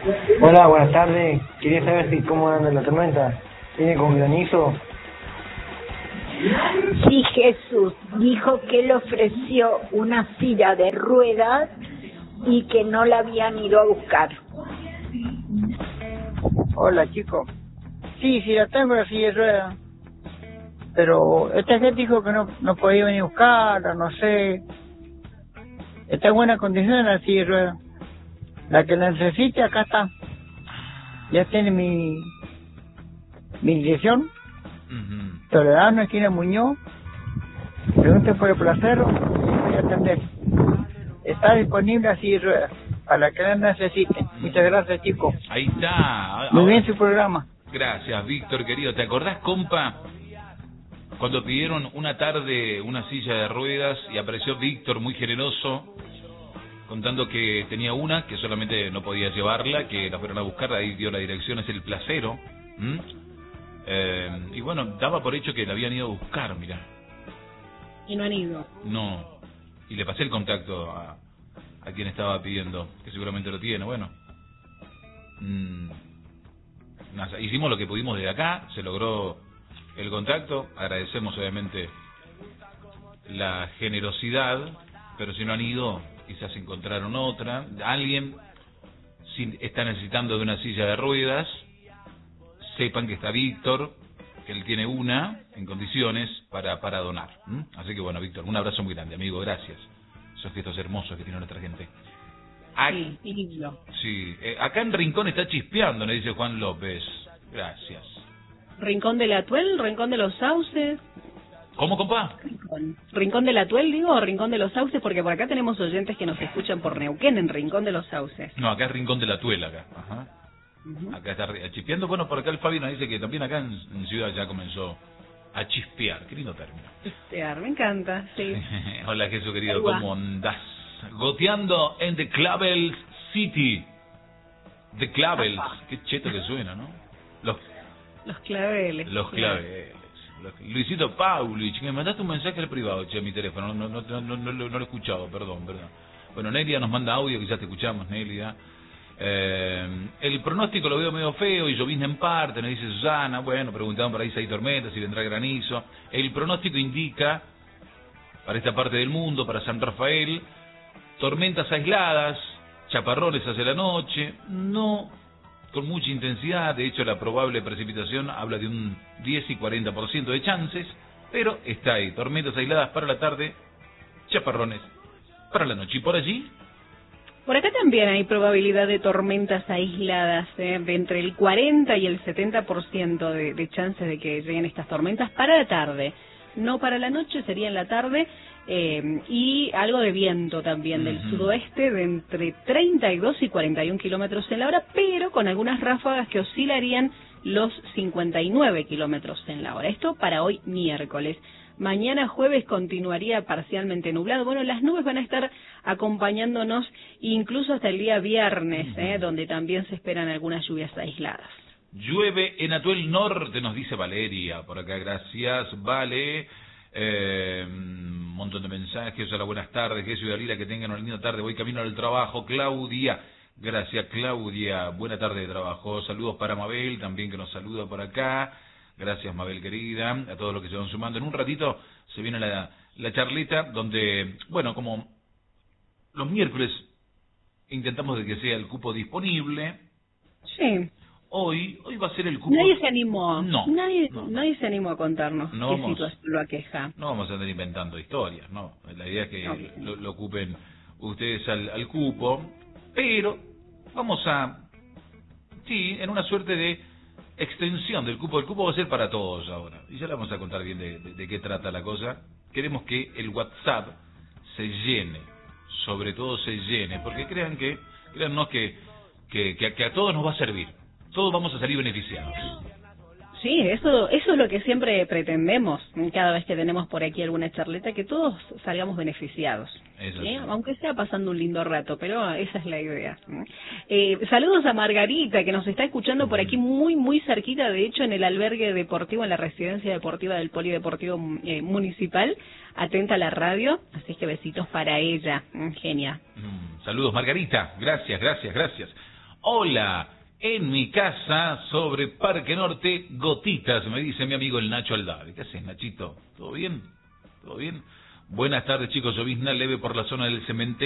Hola, buenas tardes. Quería saber si cómo anda la tormenta. ¿Viene con granizo? Sí, Jesús dijo que le ofreció una silla de ruedas y que no la habían ido a buscar. Hola, chico. Sí, la tengo la silla de ruedas. Pero esta gente dijo que no podía venir a buscarla, no sé. Está en buena condición la silla de ruedas. La que la necesite, acá está. Ya tiene mi dirección. Toledano, esquina Muñoz. Pregunten por el Placero y voy a atender. Está disponible la silla de ruedas para la que la necesite. Muchas gracias, chicos. Ahí está. Muy bien su programa. Gracias, Víctor, querido. ¿Te acordás, compa, cuando pidieron una tarde una silla de ruedas y apareció Víctor muy generoso, contando que tenía una, que solamente no podía llevarla, que la fueron a buscar, ahí dio la dirección, es el Placero. Y bueno, daba por hecho que la habían ido a buscar, mirá. Y no han ido. No. Y le pasé el contacto a quien estaba pidiendo, que seguramente lo tiene. Bueno. Nada, hicimos lo que pudimos desde acá, se logró el contacto. Agradecemos obviamente la generosidad, pero si no han ido, quizás encontraron otra. Alguien si está necesitando de una silla de ruedas, sepan que está Víctor, que él tiene una en condiciones para donar. Así que bueno, Víctor, un abrazo muy grande, amigo, gracias. Esos gestos hermosos que tiene nuestra gente. Sí, lindo. Sí, acá en Rincón está chispeando, le dice Juan López. Gracias. Rincón del Atuel, Rincón de los Sauces. ¿Cómo, compa? Rincón del Atuel, digo, o Rincón de los Sauces, porque por acá tenemos oyentes que nos escuchan por Neuquén, en Rincón de los Sauces. No, acá es Rincón de la Tuela, acá. Ajá. Acá está chispeando. Bueno, por acá el Fabi nos dice que también acá en Ciudad ya comenzó a chispear. Qué lindo término. Chispear, me encanta, sí. Hola, Jesús querido, ¿cómo andás? Goteando en The Clavel City. The Clavels. Qué cheto que suena, ¿no? Los claveles. Los claveles. Luisito Paulich, me mandaste un mensaje al privado, che, a mi teléfono. No lo he escuchado, perdón. Bueno, Nelia nos manda audio, quizás te escuchamos, Nelia. El pronóstico lo veo medio feo y llovizna en parte, nos dice Susana. Bueno, preguntaban por ahí si hay tormentas, si vendrá granizo. El pronóstico indica, para esta parte del mundo, para San Rafael, tormentas aisladas, chaparrones hacia la noche, no con mucha intensidad. De hecho, la probable precipitación habla de un 10 y 40% de chances, pero está ahí, tormentas aisladas para la tarde, chaparrones para la noche. ¿Y por allí? Por acá también hay probabilidad de tormentas aisladas, de entre el 40 y el 70% de chances de que lleguen estas tormentas para la tarde. No para la noche, sería en la tarde, y algo de viento también del sudoeste de entre 32 y 41 kilómetros en la hora, pero con algunas ráfagas que oscilarían los 59 kilómetros en la hora. Esto para hoy miércoles. Mañana jueves continuaría parcialmente nublado. Bueno, las nubes van a estar acompañándonos incluso hasta el día viernes, donde también se esperan algunas lluvias aisladas. Llueve en Atuel Norte, nos dice Valeria. Por acá, gracias, Vale. Un montón de mensajes. Hola, buenas tardes. Que Ciudad Lila, que tengan una linda tarde. Voy camino al trabajo. Claudia. Gracias, Claudia. Buena tarde de trabajo. Saludos para Mabel, también que nos saluda por acá. Gracias, Mabel querida, a todos los que se van sumando. En un ratito se viene la charlita donde, bueno, como los miércoles intentamos de que sea el cupo disponible. Sí. Hoy va a ser el cupo... Nadie se animó. No. Nadie se animó a contarnos qué situación lo aqueja. No vamos a andar inventando historias, ¿no? La idea es que lo ocupen ustedes al cupo, pero vamos a... Sí, en una suerte de extensión del cupo. El cupo va a ser para todos ahora. Y ya le vamos a contar bien de qué trata la cosa. Queremos que el WhatsApp se llene. Sobre todo se llene. Porque créannos que a todos nos va a servir. Todos vamos a salir beneficiados. Sí, eso es lo que siempre pretendemos cada vez que tenemos por aquí alguna charleta, que todos salgamos beneficiados, ¿sí? Aunque sea pasando un lindo rato, pero esa es la idea. Saludos a Margarita, que nos está escuchando por aquí muy, muy cerquita, de hecho en el albergue deportivo, en la residencia deportiva del Polideportivo Municipal, atenta a la radio, así que besitos para ella, genia. Saludos Margarita, gracias. Hola, en mi casa, sobre Parque Norte, gotitas, me dice mi amigo el Nacho Aldave. ¿Qué haces, Nachito? ¿Todo bien? ¿Todo bien? Buenas tardes, chicos. Llovizna leve por la zona del cementerio.